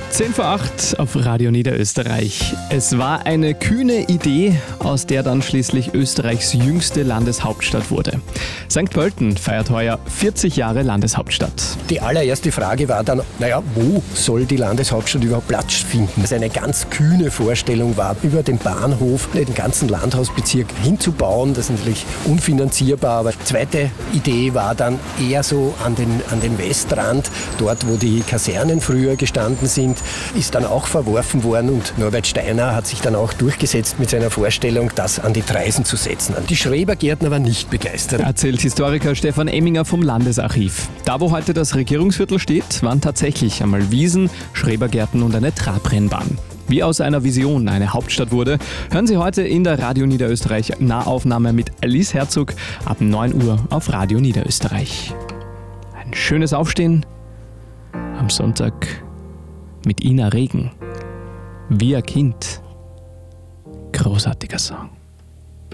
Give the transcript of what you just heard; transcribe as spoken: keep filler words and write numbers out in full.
zehn vor acht auf Radio Niederösterreich. Es war eine kühne Idee, aus der dann schließlich Österreichs jüngste Landeshauptstadt wurde. Sankt Pölten feiert heuer vierzig Jahre Landeshauptstadt. Die allererste Frage war dann, naja, wo soll die Landeshauptstadt überhaupt Platz finden? Das eine ganz kühne Vorstellung war, über den Bahnhof den ganzen Landhausbezirk hinzubauen. Das ist natürlich unfinanzierbar. Aber die zweite Idee war dann eher so an den, an den Westrand, dort wo die Kasernen früher gestanden sind, ist dann auch verworfen worden und Norbert Steiner hat sich dann auch durchgesetzt mit seiner Vorstellung, das an die Traisen zu setzen. Die Schrebergärtner waren nicht begeistert. Erzählt Historiker Stefan Emminger vom Landesarchiv. Da, wo heute das Regierungsviertel steht, waren tatsächlich einmal Wiesen, Schrebergärten und eine Trabrennbahn. Wie aus einer Vision eine Hauptstadt wurde, hören Sie heute in der Radio Niederösterreich Nahaufnahme mit Alice Herzog ab neun Uhr auf Radio Niederösterreich. Ein schönes Aufstehen am Sonntag mit Ina Regen. Wie ein Kind. Großartiger Song.